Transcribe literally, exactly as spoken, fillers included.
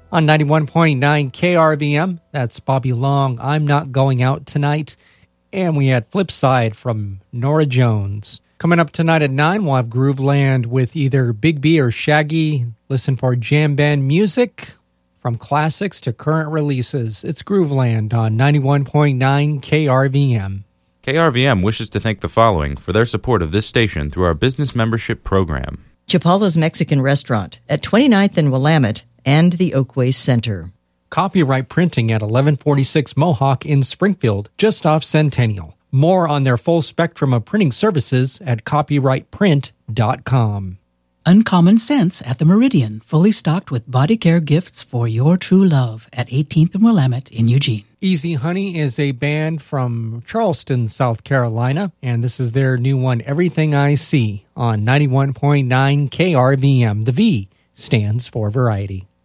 On ninety-one point nine K R V M, that's Bobby Long, I'm Not Going Out Tonight. And we had Flipside from Norah Jones. Coming up tonight at nine, we'll have Grooveland with either Big B or Shaggy. Listen for jam band music from classics to current releases. It's Grooveland on ninety-one point nine K R V M. K R V M wishes to thank the following for their support of this station through our business membership program. Chapala's Mexican Restaurant at twenty-ninth and Willamette and the Oakway Center. Copyright Printing at eleven forty-six Mohawk in Springfield, just off Centennial. More on their full spectrum of printing services at copyright print dot com. Uncommon Sense at the Meridian, fully stocked with body care gifts for your true love at eighteenth and Willamette in Eugene. Easy Honey is a band from Charleston, South Carolina, and this is their new one, Everything I See, on ninety-one point nine K R V M. The V stands for variety.